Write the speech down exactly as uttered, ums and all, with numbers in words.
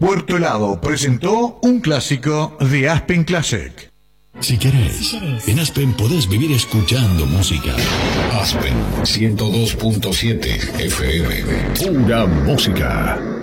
Puerto Helado presentó un clásico de Aspen Classic. Si querés, si querés, en Aspen podés vivir escuchando música. Aspen ciento dos punto siete F M. Pura música.